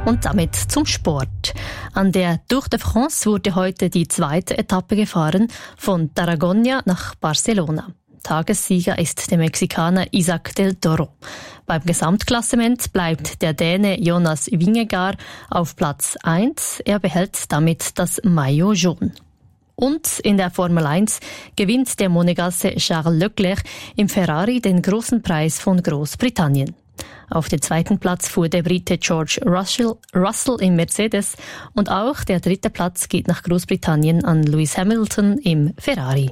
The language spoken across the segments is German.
Und damit zum Sport. An der Tour de France wurde heute die zweite Etappe gefahren, von Tarragona nach Barcelona. Tagessieger ist der Mexikaner Isaac del Toro. Beim Gesamtklassement bleibt der Däne Jonas Vingegaard auf Platz 1. Er behält damit das Maillot jaune. Und in der Formel 1 gewinnt der Monegasse Charles Leclerc im Ferrari den großen Preis von Großbritannien. Auf den zweiten Platz fuhr der Brite George Russell im Mercedes und auch der dritte Platz geht nach Großbritannien an Lewis Hamilton im Ferrari.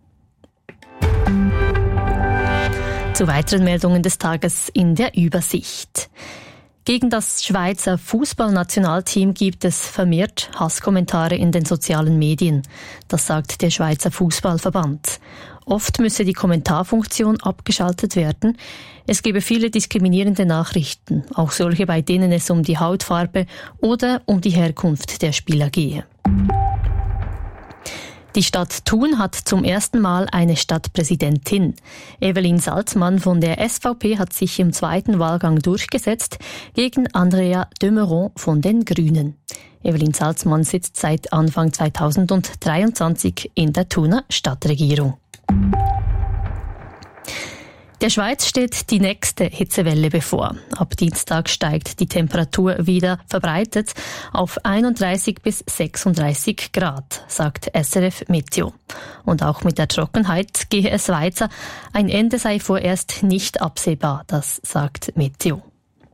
Zu weiteren Meldungen des Tages in der Übersicht. Gegen das Schweizer Fußballnationalteam gibt es vermehrt Hasskommentare in den sozialen Medien. Das sagt der Schweizer Fußballverband. Oft müsse die Kommentarfunktion abgeschaltet werden. Es gebe viele diskriminierende Nachrichten, auch solche, bei denen es um die Hautfarbe oder um die Herkunft der Spieler gehe. Die Stadt Thun hat zum ersten Mal eine Stadtpräsidentin. Evelyn Salzmann von der SVP hat sich im zweiten Wahlgang durchgesetzt gegen Andrea de Meuron von den Grünen. Evelyn Salzmann sitzt seit Anfang 2023 in der Thuner Stadtregierung. Der Schweiz steht die nächste Hitzewelle bevor. Ab Dienstag steigt die Temperatur wieder verbreitet auf 31 bis 36 Grad, sagt SRF Meteo. Und auch mit der Trockenheit gehe es weiter. Ein Ende sei vorerst nicht absehbar, das sagt Meteo.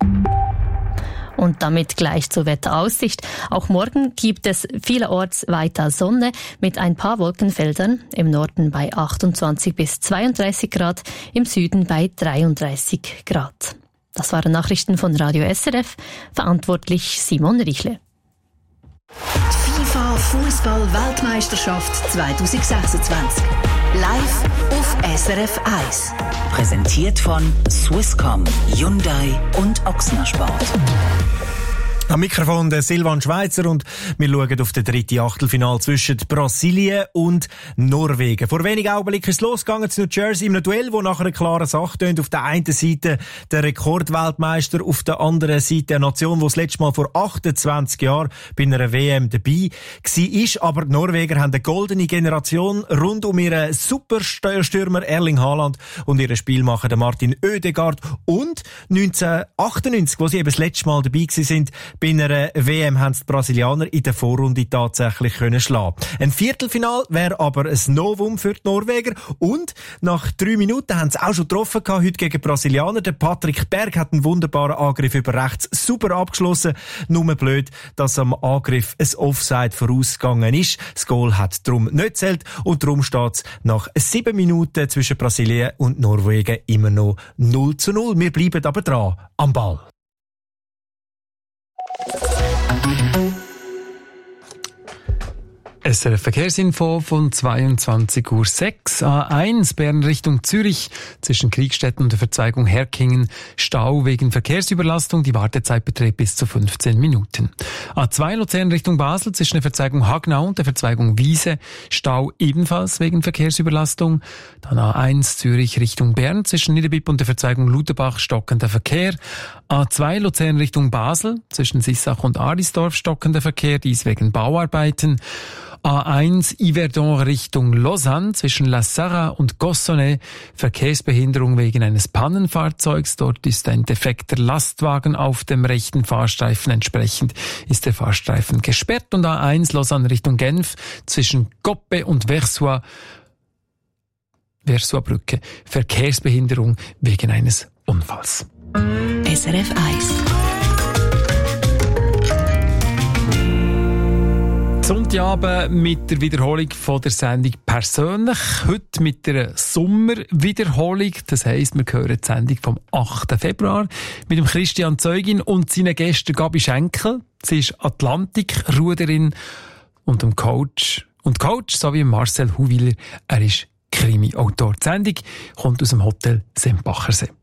Und damit gleich zur Wetteraussicht. Auch morgen gibt es vielerorts weiter Sonne mit ein paar Wolkenfeldern. Im Norden bei 28 bis 32 Grad, im Süden bei 33 Grad. Das waren Nachrichten von Radio SRF, verantwortlich Simon Richle. Die FIFA Fußball-Weltmeisterschaft 2026. Live auf SRF 1. Präsentiert von Swisscom, Hyundai und Ochsner Sport. Am Mikrofon der Silvan Schweizer und wir schauen auf das dritte Achtelfinale zwischen Brasilien und Norwegen. Vor wenigen Augenblicken ist es losgegangen zu New Jersey in einem Duell, das nach einer klaren Sache tönt. Auf der einen Seite der Rekordweltmeister, auf der anderen Seite eine Nation, die das letzte Mal vor 28 Jahren bei einer WM dabei war. Aber die Norweger haben eine goldene Generation rund um ihren Superstürmer Erling Haaland und ihren Spielmacher Martin Oedegaard. Und 1998, wo sie eben das letzte Mal dabei waren, bei einer WM haben die Brasilianer in der Vorrunde tatsächlich schlagen. Ein Viertelfinal wäre aber ein Novum für die Norweger. Und nach 3 Minuten haben sie auch schon getroffen heute gegen die Brasilianer. Der Patrick Berg hat einen wunderbaren Angriff über rechts super abgeschlossen. Nur blöd, dass am Angriff ein Offside vorausgegangen ist. Das Goal hat darum nicht gezählt und darum steht es nach 7 Minuten zwischen Brasilien und Norwegen immer noch 0:0. Wir bleiben aber dran am Ball. SRF Verkehrsinfo von 22:06 Uhr. A1 Bern Richtung Zürich zwischen Kriegstetten und der Verzweigung Herkingen. Stau wegen Verkehrsüberlastung. Die Wartezeit beträgt bis zu 15 Minuten. A2 Luzern Richtung Basel zwischen der Verzweigung Hagnau und der Verzweigung Wiese. Stau ebenfalls wegen Verkehrsüberlastung. Dann A1 Zürich Richtung Bern zwischen Niederbipp und der Verzweigung Lutherbach stockender Verkehr. A2 Luzern Richtung Basel zwischen Sissach und Arisdorf stockender Verkehr. Dies wegen Bauarbeiten. A1 Yverdon Richtung Lausanne zwischen La Sarre und Gossonay. Verkehrsbehinderung wegen eines Pannenfahrzeugs. Dort ist ein defekter Lastwagen auf dem rechten Fahrstreifen. Entsprechend ist der Fahrstreifen gesperrt. Und A1 Lausanne Richtung Genf zwischen Coppe und Versoix Brücke. Verkehrsbehinderung wegen eines Unfalls. SRF 1. Sonntagabend mit der Wiederholung von der Sendung «Persönlich». Heute mit der Sommerwiederholung. Das heisst, wir hören die Sendung vom 8. Februar mit dem Christian Zeugin und seinen Gästen Gabi Schenkel. Sie ist Atlantikruderin und dem Coach sowie Marcel Huwiler. Er ist Krimi-Autor. Die Sendung kommt aus dem Hotel Sempachersee.